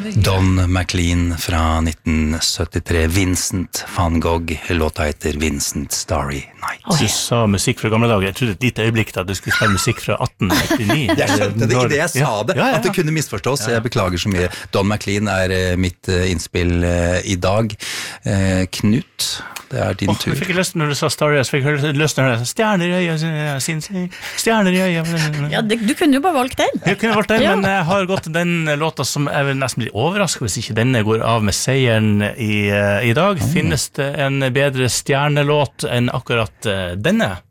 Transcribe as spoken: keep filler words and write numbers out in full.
Don McLean fra nitten syttitre, Vincent van Gogh, låta heter Vincent Starry Night. Du sa musikk fra gamle dager, jeg trodde et lite øyeblikk at du skulle spille musikk fra atten åttini. Jeg skjønte det i det jeg sa det, ja, ja, ja. at det kunne misforstås, jeg beklager så mye. Don McLean er mitt innspill i dag. Knut, det er din oh, tur. Jeg fikk lyst når du sa Starry, jeg fikk lyst når du sa stjerner i øya, stjerner i øya. Ja, det, du kunne jo bare valgt den. Jeg kunne valgt den, Ja. men jeg har gått til den låta som jeg vil nesten bli overrasket hvis ikke denne går av med seieren i, i dag. Finnes det en bedre stjernelåt enn akkurat denne?